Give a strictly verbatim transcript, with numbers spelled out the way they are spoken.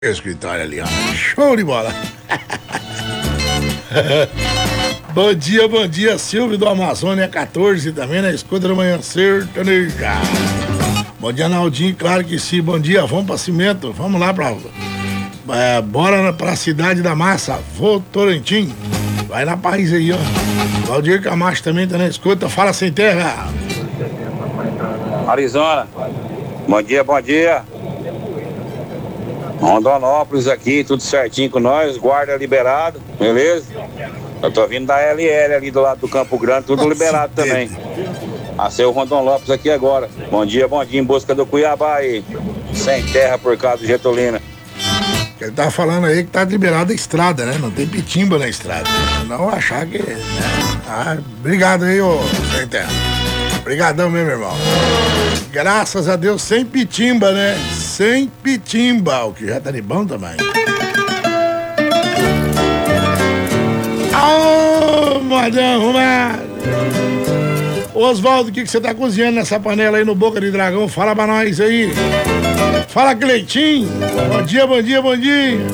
Escritório ali, ó. Show de bola. Bom dia, bom dia, Silvio do Amazônia quatorze, também na escuta da manhã sertaneja. Bom dia, Naldinho, claro que sim. Bom dia, vamos pra Cimento, vamos lá pra. É, bora pra Cidade da Massa, Votorantim. Vai na paz aí, ó. Valdir Camacho também tá na escuta, fala sem terra. Arizona, bom dia, bom dia. Rondonópolis aqui, tudo certinho com nós, guarda liberado, beleza? Eu tô vindo da L L ali do lado do Campo Grande, tudo liberado também. Passei o Rondonópolis aqui agora. Bom dia, bom dia, em busca do Cuiabá aí. Sem terra por causa do Getulina. Ele tá falando aí que tá liberada a estrada, né? Não tem pitimba na estrada. Não achar que. Né? Ah, obrigado aí, ô sem terra. Obrigadão mesmo, irmão. Graças a Deus, sem pitimba, né? Sem pitimba, o que já tá de bom também. Ô, modão, arrumado. Oswaldo, o que, que você tá cozinhando nessa panela aí no Boca de Dragão? Fala pra nós aí. Fala, Cleitinho. Bom dia, bom dia, bom dia.